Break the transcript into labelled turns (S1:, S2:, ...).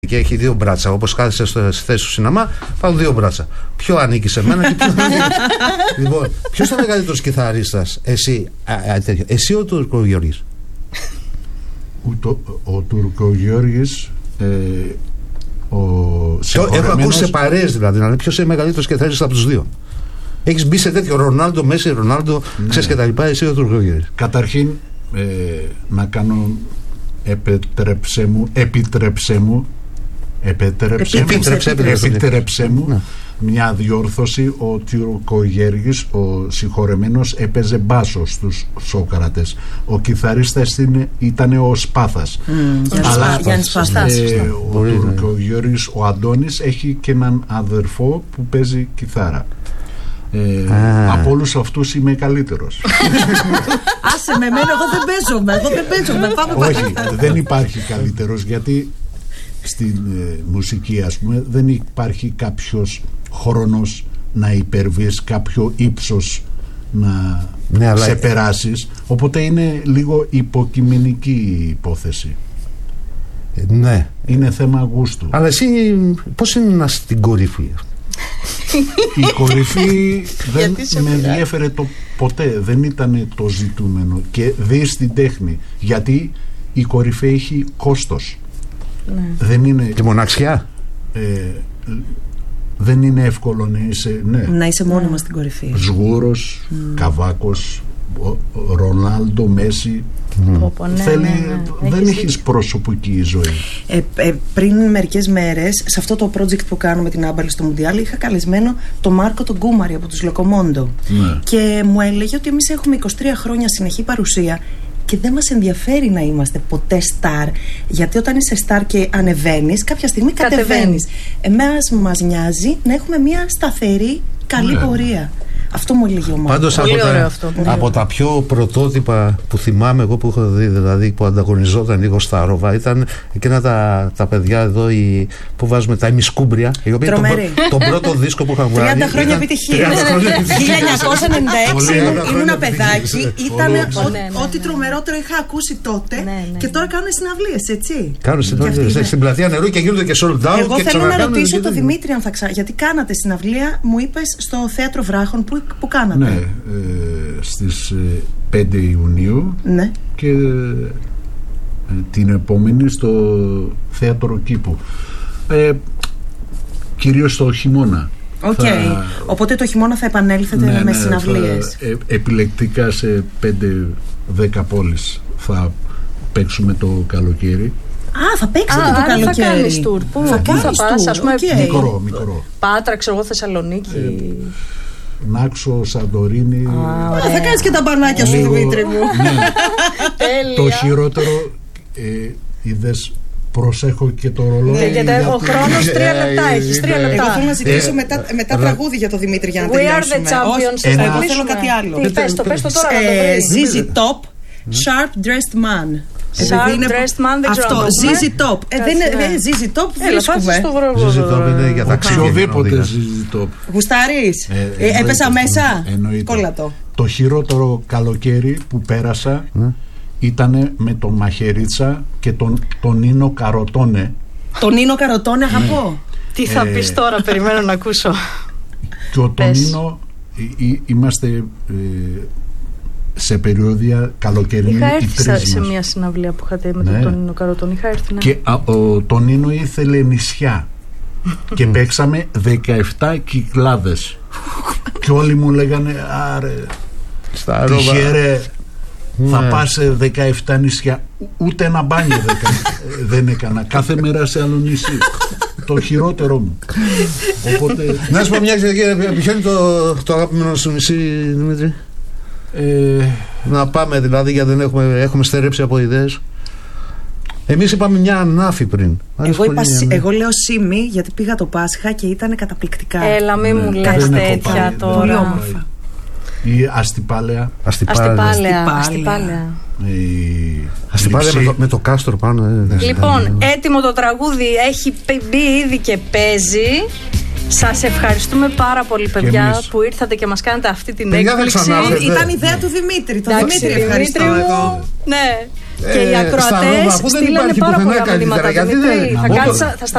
S1: και έχει δύο μπράτσα. Όπως κάθεσαι στη θέση του σινεμά, πάω δύο μπράτσα. Ποιο ανήκει σε μένα και ποιο ανήκει. Λοιπόν, ποιος είναι ο μεγαλύτερος κιθαρίστας, εσύ ο Τουρκογιώργης?
S2: Ο Τουρκογιώργης.
S1: Έχω ακούσει σε παρέες δηλαδή. Ποιος είναι ο μεγαλύτερος κιθαρίστας από τους δύο? Έχεις μπει σε τέτοιο Ρονάλντο, Μέση, Ρονάλντο, ξέρεις και τα λοιπά. Εσύ ο Τουρκογιώργης.
S2: Καταρχήν, να κάνω. Επιτρέψε μου μια διόρθωση. Ο Τουρκογιώργης, ο συγχωρεμένος, έπαιζε μπάσο στους Σόκρατες. Ο κιθαρίστας ήταν ο Σπάθας. Αλλά ο Τουρκογιώργης, ο Αντώνης, έχει και έναν αδερφό που παίζει κιθάρα. Από όλους αυτούς είμαι καλύτερος.
S3: Άσε με εμένα, εγώ δεν παίζομαι.
S2: Όχι, δεν υπάρχει καλύτερος, γιατί στην μουσική, ας πούμε, δεν υπάρχει κάποιος χρόνος να υπερβείς, κάποιο ύψος να ξεπεράσεις, οπότε είναι λίγο υποκειμενική η υπόθεση.
S1: Ναι.
S2: Είναι θέμα γούστου.
S1: Αλλά εσύ πώς είναι να είσαι στην κορυφή?
S2: Η κορυφή δεν με ενδιέφερε ποτέ, δεν ήταν το ζητούμενο. Και δεις την τέχνη, γιατί η κορυφή έχει κόστος.
S3: Ναι.
S2: Δεν είναι,
S1: τη μοναξιά.
S2: δεν είναι εύκολο να είσαι
S3: μόνιμα στην κορυφή.
S2: Σγούρος, Καβάκος, Ρονάλντο, Μέση. Δεν έχεις προσωπική ζωή.
S3: Πριν μερικές μέρες, σε αυτό το project που κάνουμε την Άμπαλη στο Μουντιάλ, είχα καλεσμένο τον Μάρκο τον Κούμαρη από τους Λοκομόντο. Και μου έλεγε ότι εμείς έχουμε 23 χρόνια συνεχή παρουσία και δεν μας ενδιαφέρει να είμαστε ποτέ στάρ, γιατί όταν είσαι στάρ και ανεβαίνεις, κάποια στιγμή κατεβαίνεις. Εμάς μας νοιάζει να έχουμε μια σταθερή καλή πορεία. Αυτό μου έλεγε ο Μάρκος.
S1: Πάντως από τα πιο πρωτότυπα που θυμάμαι εγώ που έχω δει, δηλαδή που ανταγωνιζόταν λίγο στα Ρόβα, ήταν εκείνα τα παιδιά εδώ που βάζουμε τα ημισκούμπρια. Τον πρώτο δίσκο που είχαν βγάλει.
S3: 30 χρόνια επιτυχία. 1996 ήμουν παιδάκι. Ήταν ό,τι τρομερότερο είχα ακούσει τότε. Και τώρα κάνουν συναυλίες, έτσι.
S1: Κάνουν συναυλίες στην πλατεία Νερού και γίνονται και sold out.
S3: Εγώ θέλω να ρωτήσω τον Δημήτρη, γιατί κάνατε συναυλία, μου είπες, στο Θέατρο Βράχων. Που κάνατε?
S2: Ναι, στις 5 Ιουνίου και την επόμενη στο Θέατρο Κήπου, κυρίως το χειμώνα.
S3: Οπότε το χειμώνα θα επανέλθετε με συναυλίες.
S2: Επιλεκτικά σε 5-10 πόλεις θα παίξουμε το καλοκαίρι.
S3: Θα παίξετε το καλοκαίρι.
S4: Θα κάνεις τουρ. Πού θα πας, ας πούμε?
S2: Μικρό.
S4: Πάτρα, ξέρω εγώ, Θεσσαλονίκη.
S2: Νάξο, Σαντορίνη.
S3: Θα κάνεις και τα μπανάκια σου, Δημήτρη μου.
S2: Το χειρότερο, είδες, προσέχω και το ρολόι.
S4: Ο χρόνος 3 λεπτά έχεις. 3 λεπτά.
S3: Εγώ θέλω να ζητήσω μετά τραγούδι για το Δημήτρη για να τελειώσουμε.
S4: We are the champions.
S3: Εγώ θέλω κάτι άλλο.
S4: Πες το τώρα να το βρεις.
S3: ZZ Top, Sharp Dressed Man.
S4: Sharp Dressed Man, δεν ξέρω.
S3: Αυτό, ZZ Top. Δεν είναι ZZ Top, βρίσκουμε.
S1: ZZ Top είναι για ταξίδια.
S2: Οποιοδήποτε ZZ Top.
S3: Γουστάρεις? Έπεσα μέσα?
S2: Κόλλατο. Το χειρότερο καλοκαίρι που πέρασα ήταν με τον Μαχαιρίτσα και τον Νίνο Καροτόνε.
S3: Τον Νίνο Καροτόνε αγαπώ.
S4: Τι θα πεις τώρα, περιμένω να ακούσω.
S2: Και ο Νίνο, είμαστε σε περιόδια καλοκαιρινή.
S4: Είχα έρθει σε μια συναυλία που είχατε με τον Νίνο Καροτόνε. Είχα έρθει.
S2: Και τον Νίνο ήθελε νησιά. Και παίξαμε 17 κυκλάδες. Και όλοι μου λέγανε, άρε, τυχαίρε, θα πας σε 17 νησιά. Ούτε ένα μπάνιο δεν έκανα. Κάθε μέρα σε άλλο νησί. Το χειρότερο μου. Οπότε...
S1: Να σου πω μια εξαιρετική. Ποιο είναι το αγαπημένο σου νησί, Δημήτρη? Να πάμε δηλαδή, γιατί δεν έχουμε στερέψει από ιδέες. Εμείς είπαμε μια Ανάφη πριν.
S3: Εγώ λέω Σίμι, γιατί πήγα το Πάσχα και ήταν καταπληκτικά.
S4: Έλα, μη μου λες τέτοια τώρα.
S3: Πολύ όμορφα.
S2: Ή Αστυπάλαια.
S1: Αστυπάλαια με το κάστρο πάνω.
S4: Λοιπόν, έτοιμο το τραγούδι, έχει μπει ήδη και παίζει. Σας ευχαριστούμε πάρα πολύ, παιδιά, που ήρθατε και μας κάνετε αυτή την έκπληξη.
S3: Ήταν ιδέα του Δημήτρη. Το Δημήτρη ευχαριστώ εγώ.
S4: Ναι. Και οι ακροατές στείλανε πάρα πολλά μηνύματα. Θα